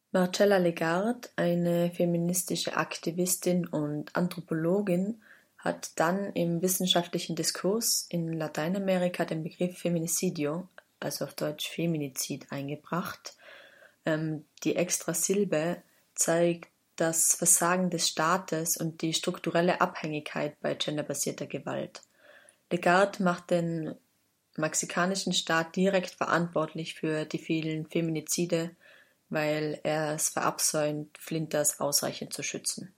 Marcella Lagarde, eine feministische Aktivistin und Anthropologin, hat dann im wissenschaftlichen Diskurs in Lateinamerika den Begriff Feminicidio, also auf Deutsch Feminizid, eingebracht. Die Extrasilbe zeigt das Versagen des Staates und die strukturelle Abhängigkeit bei genderbasierter Gewalt. Lagarde macht den mexikanischen Staat direkt verantwortlich für die vielen Feminizide, weil er es verabsäumt, Flinters ausreichend zu schützen.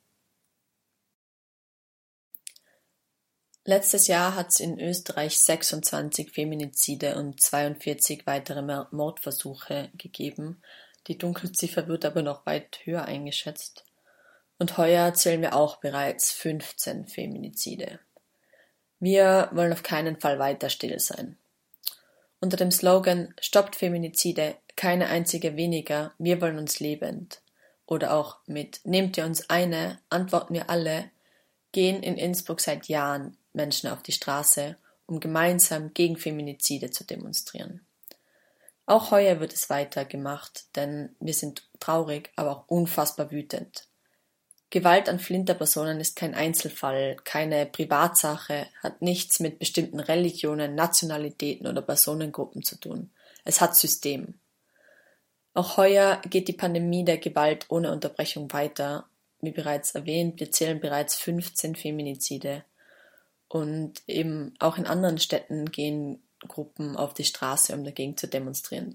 Letztes Jahr hat es in Österreich 26 Feminizide und 42 weitere Mordversuche gegeben. Die Dunkelziffer wird aber noch weit höher eingeschätzt. Und heuer zählen wir auch bereits 15 Feminizide. Wir wollen auf keinen Fall weiter still sein. Unter dem Slogan "Stoppt Feminizide, keine einzige weniger, wir wollen uns lebend" oder auch mit "Nehmt ihr uns eine, antworten wir alle" gehen in Innsbruck seit Jahren Menschen auf die Straße, um gemeinsam gegen Feminizide zu demonstrieren. Auch heuer wird es weitergemacht, denn wir sind traurig, aber auch unfassbar wütend. Gewalt an Flinterpersonen ist kein Einzelfall, keine Privatsache, hat nichts mit bestimmten Religionen, Nationalitäten oder Personengruppen zu tun. Es hat System. Auch heuer geht die Pandemie der Gewalt ohne Unterbrechung weiter. Wie bereits erwähnt, wir zählen bereits 15 Feminizide. Und eben auch in anderen Städten gehen Gruppen auf die Straße, um dagegen zu demonstrieren.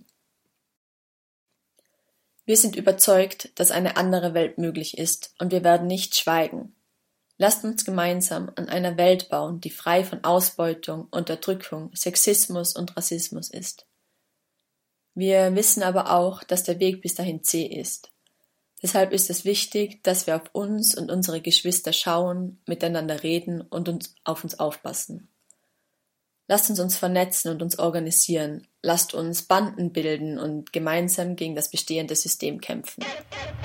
Wir sind überzeugt, dass eine andere Welt möglich ist, und wir werden nicht schweigen. Lasst uns gemeinsam an einer Welt bauen, die frei von Ausbeutung, Unterdrückung, Sexismus und Rassismus ist. Wir wissen aber auch, dass der Weg bis dahin zäh ist. Deshalb ist es wichtig, dass wir auf uns und unsere Geschwister schauen, miteinander reden und auf uns aufpassen. Lasst uns vernetzen und uns organisieren. Lasst uns Banden bilden und gemeinsam gegen das bestehende System kämpfen.